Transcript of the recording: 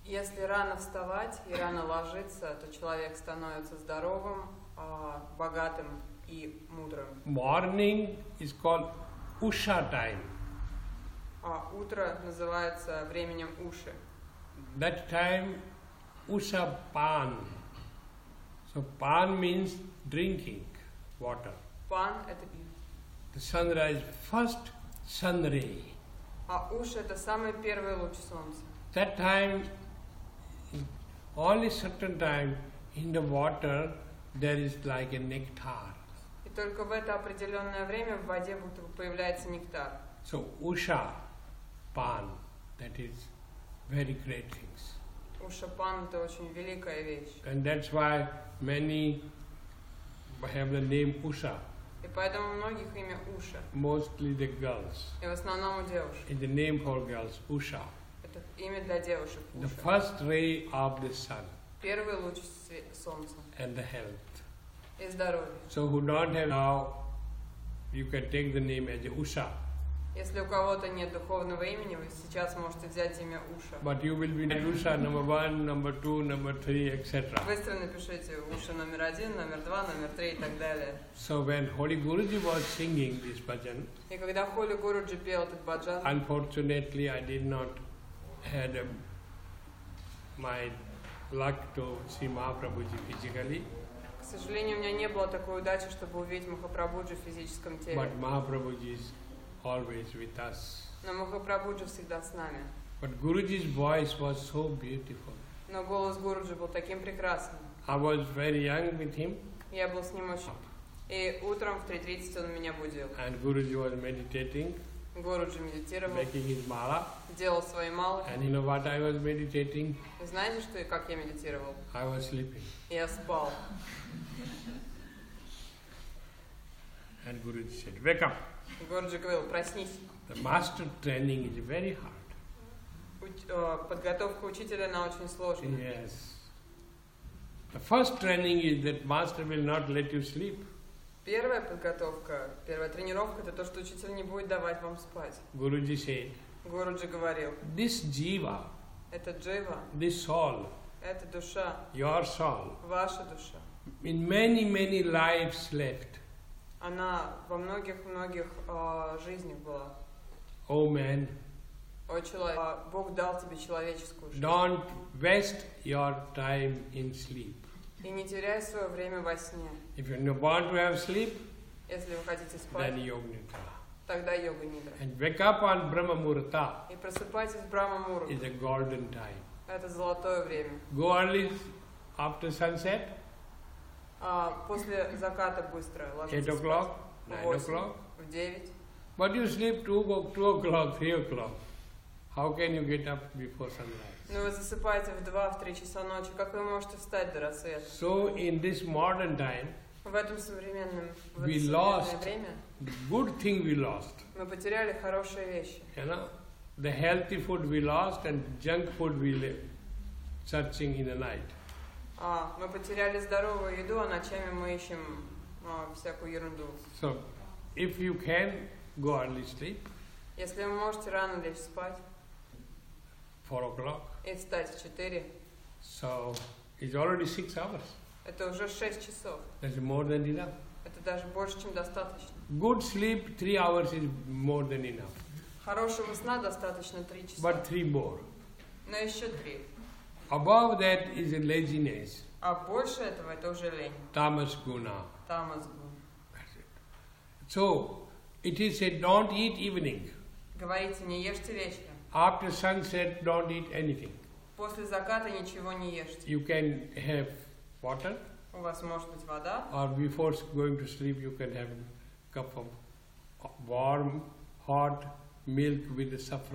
Если рано вставать и рано ложиться, то человек становится здоровым, богатым и мудрым. Morning is called Usha time. А утро называется временем Уши. That time Usha Pan. So Pan means drinking water. Пан — это The sunrise, first sun ray. а Уши — это самый первый луч солнца. That time, only certain time in the water there is like a nectar. И только в это определенное время в воде будто бы появляется нектар. So Usha Pan, that is very great things. Уша-пан — это очень великая вещь. And that's why many have the name Usha, И поэтому у многих имя Уша. mostly the girls. И в основном у девушек. It's the name for girls, Usha. Это имя для девушек The Уша. first ray of the sun Первый луч солнца. and the health. И здоровье. So who don't have now, you can take the name as Usha. Если у кого-то нет духовного имени, вы сейчас можете взять имя Уша. But you will be Usha number 1, number 2, number 3, etc. Быстро напишите Уша номер 1, номер 2, номер 3 и так далее. So when Holy Guruji was singing this bhajan, И когда Холи Гуруджи пел этот баджан, unfortunately I did not had my luck to see Mahaprabhuji physically, к сожалению, у меня не было такой удачи, чтобы увидеть Махапрабхуджи в физическом теле. but Mahaprabhuji is always with us. Но Махапрабхуджи всегда с нами. But Guruji's voice was so beautiful. Но голос Гуруджи был таким прекрасным. I was very young with him, Я был с ним очень... И утром в 3:30 он меня будил. and Guruji was meditating, Гуруджи медитировал, making his mala. делал свои малы. And you know what I was meditating? Вы знаете, что и как я медитировал? I was sleeping. Я спал. And Guruji said, wake up. Гуруджи говорил, проснись. The master training is very hard. Подготовка учителя, она очень сложная. Yes. The first training is that master will not let you sleep. Первая подготовка, первая тренировка — это то, что учитель не будет давать вам спать. Guruji said, Гуруджи говорил, this jiva, это джива, this soul, это душа, your soul, ваша душа. in many lives left. Она во многих-многих жизнях была. Oh man, О, человек, Бог дал тебе человеческую жизнь. don't waste your time in sleep. И не теряй свое время во сне. If you want to have sleep, Если вы хотите спать, then yoga nidra. тогда йога нидра. And wake up on Brahma Muhurta И просыпайтесь в Брахма Муру. is a golden time. Это золотое время. Go early after sunset, После заката быстро 8 ложитесь спать. o'clock, В 9 8, o'clock. в 9. But you sleep 2 o'clock, 3 o'clock. How can you get up before sunrise? Но вы засыпаете в 2-3 часа ночи. Как вы можете встать до рассвета? So in this modern time, В это современное lost. время the good thing we lost. мы потеряли хорошие вещи. You know, the healthy food we lost and junk food we live searching in the night. Мы потеряли здоровую еду, а ночами мы ищем всякую ерунду. So if you can go early sleep, Если вы можете рано лечь спать 4 o'clock, и встать в 4, so it's already 6 hours. это уже 6 часов. That's more than enough. Это даже больше, чем достаточно. Good sleep, 3 hours is more than enough. Хорошего сна достаточно 3 часа. But 3 more. Но еще 3. Above that is a laziness, А больше этого это уже лень. tamas guna. Тамас. That's it. So it is said, don't eat evening. Говорите, не ешьте вечером. After sunset, don't eat anything. После заката ничего не ешьте. You can have water, У вас может быть вода, or before going to sleep, you can have a cup of warm, hot milk with the saffron.